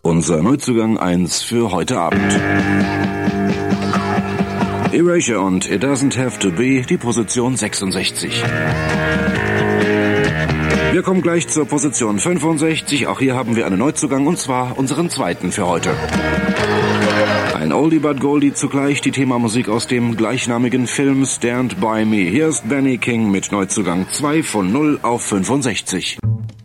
Unser Neuzugang 1 für heute Abend. Erasure und It Doesn't Have to Be, die Position 66. Wir kommen gleich zur Position 65. Auch hier haben wir einen Neuzugang, und zwar unseren zweiten für heute. Ein Oldie but Goldie, zugleich die Themamusik aus dem gleichnamigen Film Stand By Me. Hier ist Benny King mit Neuzugang 2 von 0 auf 65.